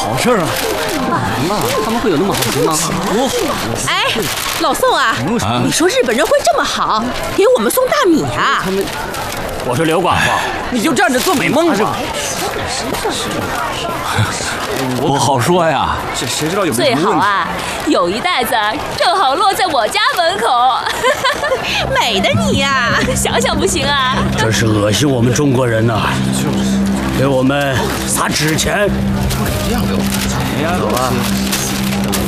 好事啊！完了，他们会有那么好心吗？ 哎，老宋啊，你说日本人会这么好，给我们送大米啊？ 我说刘寡妇，你就站着做美梦吧。 不好说呀， 这谁知道有没有最好啊，有一袋子正好落在我家门口。 美的你呀！ 想想不行啊？ 真是恶心我们中国人呐！给我们撒纸钱。 这样给我们走啊！